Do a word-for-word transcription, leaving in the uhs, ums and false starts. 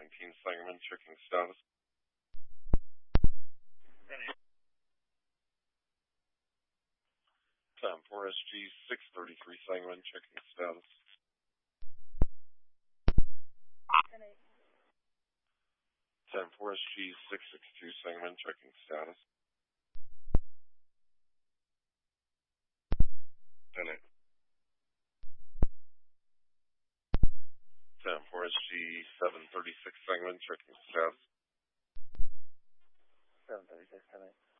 nineteen Sangamon, checking status. ten four S G six thirty-three Sangamon, checking status. ten four S G six sixty-two Sangamon, checking status. ten eight. ten four S G seven thirty-six Sangamon, checking status. seven thirty-six, ten eight.